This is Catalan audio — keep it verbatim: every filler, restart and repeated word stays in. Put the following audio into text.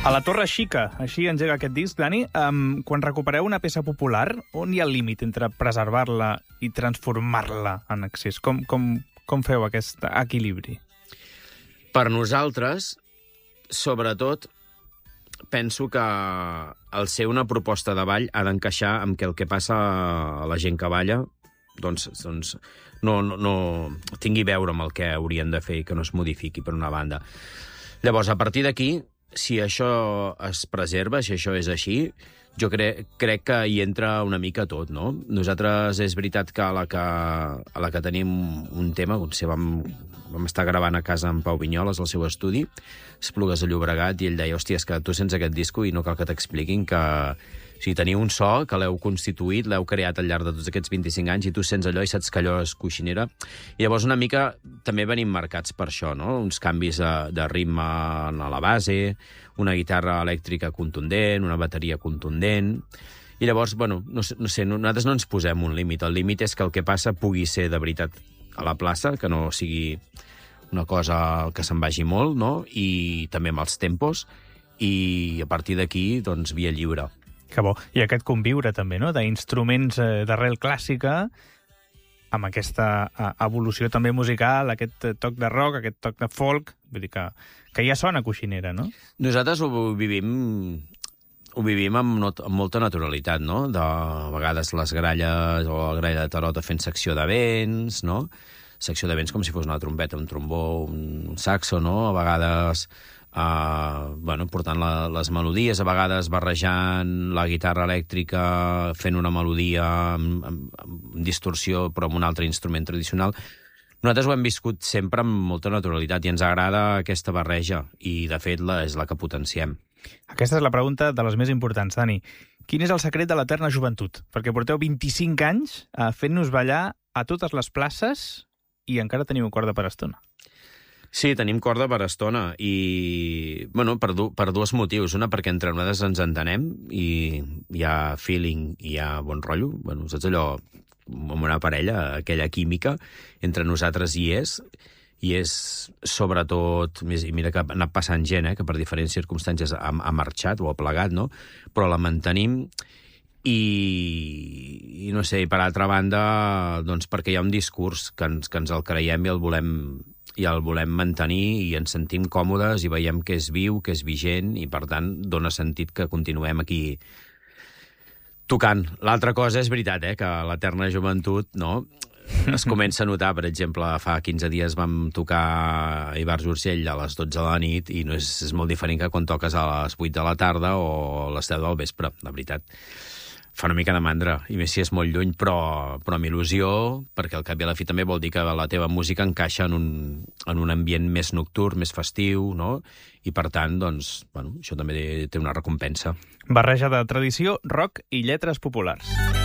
A la Torre Xica, així engega aquest disc, Dani. Um, quan recupereu una peça popular, on hi ha el límit entre preservar-la i transformar-la en accés? Com, com, com feu aquest equilibri? Per nosaltres, sobretot, penso que el ser una proposta de ball ha d'encaixar amb que el que passa a la gent que balla doncs, doncs no, no, no tingui a veure amb el que haurien de fer i que no es modifiqui, per una banda. Llavors, a partir d'aquí, si això es preserva, si això és així, jo cre crec que hi entra una mica tot, no? Nosaltres és veritat que a la que, a la que tenim un tema, on vam, vam estar gravant a casa amb Pau Vinyoles, al seu estudi, Esplugues de Llobregat, i ell deia, hòstia, és que tu sents aquest disco i no cal que t'expliquin que... O sigui, teniu un so que l'heu constituït, l'heu creat al llarg de tots aquests vint-i-cinc anys i tu sents allò i saps que allò és coixinera. I llavors una mica també venim marcats per això, no? Uns canvis de, de ritme a la base, una guitarra elèctrica contundent, una bateria contundent... I llavors, bueno, no sé, no sé, nosaltres no ens posem un límit. El límit és que el que passa pugui ser de veritat a la plaça, que no sigui una cosa que se'n vagi molt, no? I també amb els tempos, i a partir d'aquí, doncs, via lliure. Que bo. I aquest conviure també, no?, d'instruments eh, d'arrel clàssica amb aquesta eh, evolució també musical, aquest eh, toc de rock, aquest toc de folk, vull dir que, que ja sona coixinera, no? Nosaltres ho vivim, ho vivim amb, not, amb molta naturalitat, no? De, a vegades les gralles o la gralla de tarota fent secció de vents, no? Secció de vents com si fos una trompeta, un trombó, un saxo, no? A vegades... Uh, bueno, portant la, les melodies, a vegades barrejant la guitarra elèctrica, fent una melodia amb, amb, amb distorsió, però amb un altre instrument tradicional. Nosaltres ho hem viscut sempre amb molta naturalitat i ens agrada aquesta barreja i, de fet, la, és la que potenciem. Aquesta és la pregunta de les més importants, Dani. Quin és el secret de l'eterna joventut? Perquè porteu vint-i-cinc anys uh, fent-nos ballar a totes les places i encara teniu corda per estona. Sí, tenim corda per estona i, bueno, per, du per dos motius. Una, perquè entre nosaltres ens entenem i hi ha feeling i hi ha bon rotllo. Bueno, saps allò, amb una parella, aquella química entre nosaltres hi és, i és sobretot, i mira que ha anat passant gent, eh, que per diferents circumstàncies ha, ha marxat o ha plegat, no? Però la mantenim i, i no sé, i per altra banda, doncs perquè hi ha un discurs que ens, que ens el creiem i el volem... i el volem mantenir i ens sentim còmodes i veiem que és viu, que és vigent i, per tant, dona sentit que continuem aquí tocant. L'altra cosa és veritat, eh, que l'eterna joventut, no?, es comença a notar. Per exemple, fa quinze dies vam tocar a Ivars Urgell a les dotze de la nit i no és, és molt diferent que quan toques a les vuit de la tarda o a les deu del vespre, de veritat. Fa una mica de mandra, i més si és molt lluny, però, però amb il·lusió, perquè al cap i a la fi també vol dir que la teva música encaixa en un, en un ambient més nocturn, més festiu, no? I per tant, doncs, bueno, això també té una recompensa. Barreja de tradició, rock i lletres populars.